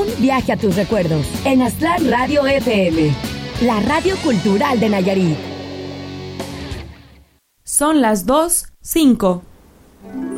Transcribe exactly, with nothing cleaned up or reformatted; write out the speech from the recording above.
viaje a tus recuerdos en Aztlán Radio F M, la radio cultural de Nayarit. Son las dos cinco.